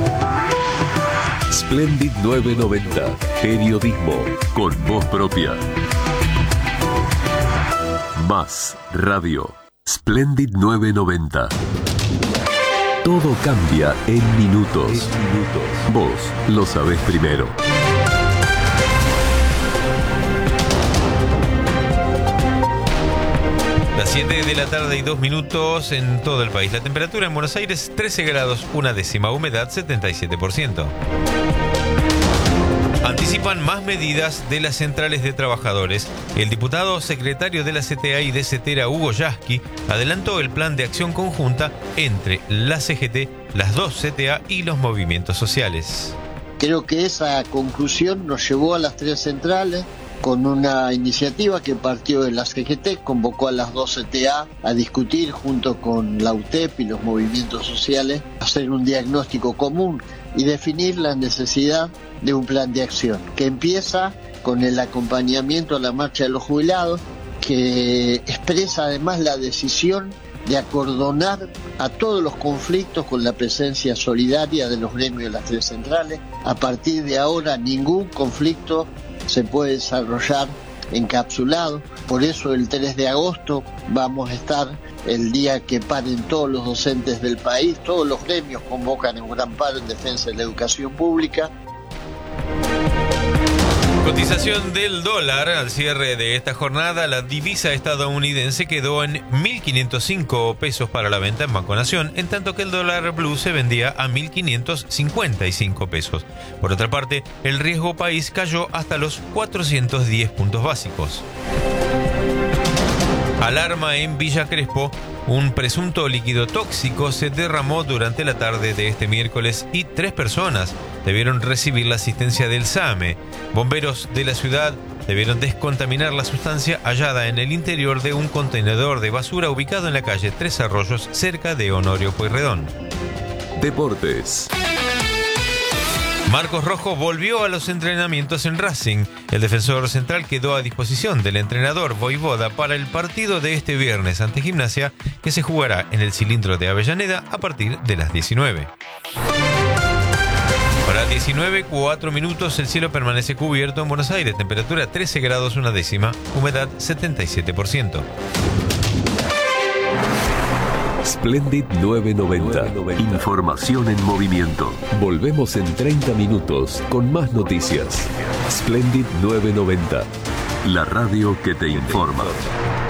Splendid 990. Periodismo con voz propia. Más radio. Splendid 990. Todo cambia en minutos. Vos lo sabés primero. Las 7 de la tarde y 2 minutos en todo el país. La temperatura en Buenos Aires 13 grados, 1/10. Humedad 77%. Anticipan más medidas de las centrales de trabajadores. El diputado secretario de la CTA y de CETERA, Hugo Yasky, adelantó el plan de acción conjunta entre la CGT, las dos CTA y los movimientos sociales. Creo que esa conclusión nos llevó a las tres centrales con una iniciativa que partió de la CGT, convocó a las dos CTA a discutir junto con la UTEP y los movimientos sociales, hacer un diagnóstico común y definir la necesidad de un plan de acción que empieza con el acompañamiento a la marcha de los jubilados, que expresa además la decisión de acordonar a todos los conflictos con la presencia solidaria de los gremios de las tres centrales. A partir de ahora ningún conflicto se puede desarrollar encapsulado, por eso el 3 de agosto vamos a estar el día que paren todos los docentes del país, todos los gremios convocan un gran paro en defensa de la educación pública. Cotización del dólar al cierre de esta jornada. La divisa estadounidense quedó en 1.505 pesos para la venta en Banco Nación, en tanto que el dólar blue se vendía a 1.555 pesos. Por otra parte, el riesgo país cayó hasta los 410 puntos básicos. Alarma en Villa Crespo. Un presunto líquido tóxico se derramó durante la tarde de este miércoles y 3 personas debieron recibir la asistencia del SAME. Bomberos de la ciudad debieron descontaminar la sustancia hallada en el interior de un contenedor de basura ubicado en la calle Tres Arroyos, cerca de Honorio Pueyrredón. Deportes. Marcos Rojo volvió a los entrenamientos en Racing. El defensor central quedó a disposición del entrenador Voivoda para el partido de este viernes ante Gimnasia, que se jugará en el Cilindro de Avellaneda a partir de las 19. Para 19:04 minutos, el cielo permanece cubierto en Buenos Aires. Temperatura 13 grados 1/10. Humedad 77%. Splendid 990. Información en movimiento. Volvemos en 30 minutos con más noticias. Splendid 990. La radio que te informa.